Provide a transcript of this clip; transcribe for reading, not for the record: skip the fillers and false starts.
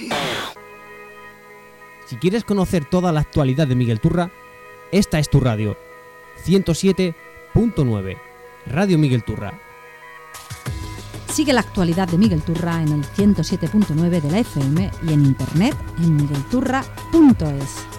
Si quieres conocer toda la actualidad de Miguel Turra, esta es tu radio. 107.9 Radio Miguel Turra. Sigue la actualidad de Miguel Turra en el 107.9 de la FM y en internet en miguelturra.es.